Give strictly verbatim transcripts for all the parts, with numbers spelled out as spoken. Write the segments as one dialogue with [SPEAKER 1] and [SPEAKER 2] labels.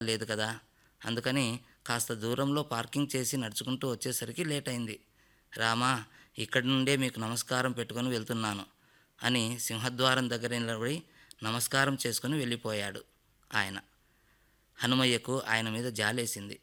[SPEAKER 1] లేదు కదా! అందుకని కాస్త దూరంలో పార్కింగ్ చేసి నడుచుకుంటూ వచ్చేసరికి లేట్ అయింది. రామా, ఇక్కడి నుండే మీకు నమస్కారం పెట్టుకొని వెళ్తున్నాను అని సింహద్వారం దగ్గర నిలబడి నమస్కారం చేసుకుని వెళ్ళిపోయాడు ఆయన. హనుమయ్యకు ఆయన మీద జాలేసింది.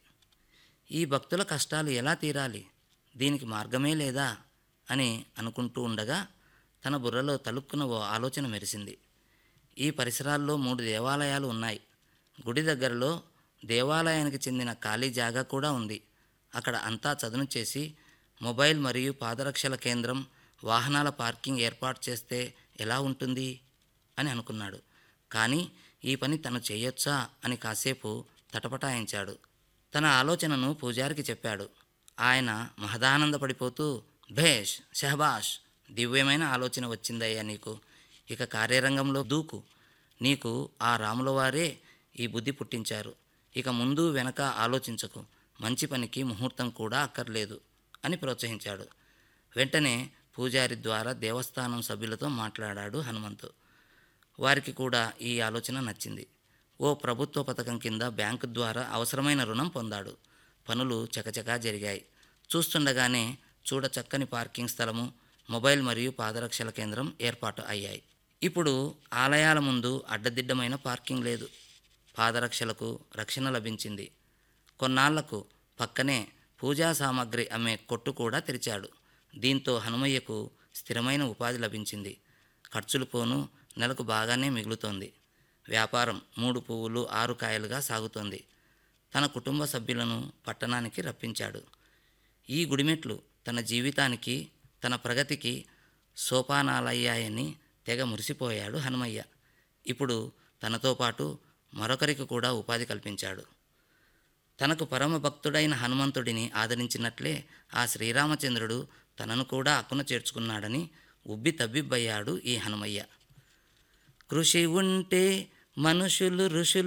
[SPEAKER 1] ఈ భక్తుల కష్టాలు ఎలా తీరాలి? దీనికి మార్గమే లేదా అని అనుకుంటూ ఉండగా తన బుర్రలో తలుక్కున ఓ ఆలోచన మెరిసింది. ఈ పరిసరాల్లో మూడు దేవాలయాలు ఉన్నాయి. గుడి దగ్గరలో దేవాలయానికి చెందిన ఖాళీ జాగా కూడా ఉంది. అక్కడ అంతా చదును చేసి మొబైల్ మరియు పాదరక్షల కేంద్రం, వాహనాల పార్కింగ్ ఏర్పాటు చేస్తే ఎలా ఉంటుంది అని అనుకున్నాడు. కానీ ఈ పని తను చేయొచ్చా అని కాసేపు తటపటాయించాడు. తన ఆలోచనను పూజారికి చెప్పాడు. ఆయన మహదానందపడిపోతూ, భేష్, షహబాష్, దివ్యమైన ఆలోచన వచ్చిందయ్యా నీకు. ఇక కార్యరంగంలో దూకు. నీకు ఆ రాములవారే ఈ బుద్ధి పుట్టించారు. ఇక ముందు వెనక ఆలోచించకు. మంచి పనికి ముహూర్తం కూడా అక్కర్లేదు అని ప్రోత్సహించాడు. వెంటనే పూజారి ద్వారా దేవస్థానం సభ్యులతో మాట్లాడాడు హనుమంతు. వారికి కూడా ఈ ఆలోచన నచ్చింది. ఓ ప్రభుత్వ పథకం కింద బ్యాంకు ద్వారా అవసరమైన రుణం పొందాడు. పనులు చకచకా జరిగాయి. చూస్తుండగానే చూడచక్కని పార్కింగ్ స్థలము, మొబైల్ మరియు పాదరక్షల కేంద్రం ఏర్పాటు అయ్యాయి. ఇప్పుడు ఆలయాల ముందు అడ్డదిడ్డమైన పార్కింగ్ లేదు. పాదరక్షలకు రక్షణ లభించింది. కొన్నాళ్లకు పక్కనే పూజా సామాగ్రి అమ్మే కొట్టు కూడా తెరిచాడు. దీంతో హనుమయ్యకు స్థిరమైన ఉపాధి లభించింది. ఖర్చులు పోను నెలకు బాగానే మిగులుతోంది. వ్యాపారం మూడు పువ్వులు ఆరు కాయలుగా సాగుతోంది. తన కుటుంబ సభ్యులను పట్టణానికి రప్పించాడు. ఈ గుడిమెట్లు తన జీవితానికి, తన ప్రగతికి సోపానాలయ్యాయని తెగ మురిసిపోయాడు హనుమయ్య. ఇప్పుడు తనతో పాటు మరొకరికి కూడా ఉపాధి కల్పించాడు. తనకు పరమ భక్తుడైన హనుమంతుడిని ఆదరించినట్లే ఆ శ్రీరామచంద్రుడు తనను కూడా అక్కున చేర్చుకున్నాడని ఉబ్బి తబ్బిబ్బయ్యాడు ఈ హనుమయ్య. కృషి ఉంటే మనుషులు ఋషులు